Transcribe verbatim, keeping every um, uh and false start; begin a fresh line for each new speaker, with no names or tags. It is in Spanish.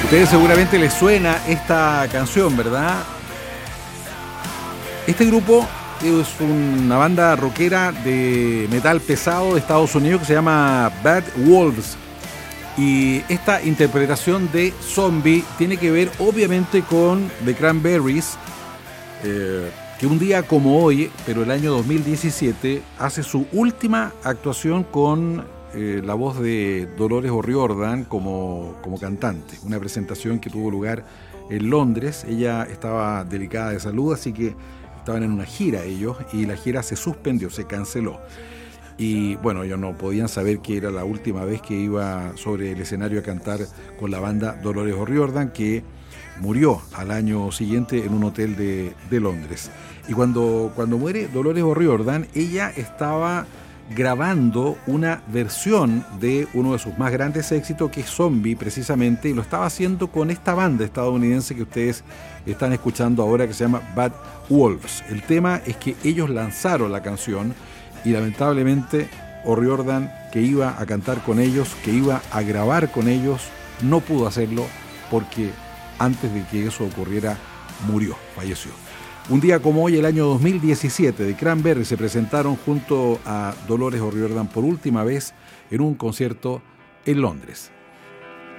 ustedes seguramente les suena esta canción, ¿verdad? Este grupo es una banda rockera de metal pesado de Estados Unidos que se llama Bad Wolves. Y esta interpretación de Zombie tiene que ver obviamente con The Cranberries, eh, que un día como hoy, pero el año dos mil diecisiete, hace su última actuación con eh, la voz de Dolores O'Riordan como, como cantante. Una presentación que tuvo lugar en Londres. Ella estaba delicada de salud, así que estaban en una gira ellos, y la gira se suspendió, se canceló. Y bueno, ellos no podían saber que era la última vez que iba sobre el escenario a cantar con la banda Dolores O'Riordan, que murió al año siguiente en un hotel de, de Londres. Y cuando, cuando muere Dolores O'Riordan, ella estaba grabando una versión de uno de sus más grandes éxitos, que es Zombie precisamente, y lo estaba haciendo con esta banda estadounidense que ustedes están escuchando ahora, que se llama Bad Wolves. El tema es que ellos lanzaron la canción y lamentablemente O'Riordan, que iba a cantar con ellos, que iba a grabar con ellos, no pudo hacerlo porque antes de que eso ocurriera murió, falleció. Un día como hoy, el año dos mil diecisiete, The Cranberries se presentaron junto a Dolores O'Riordan por última vez en un concierto en Londres.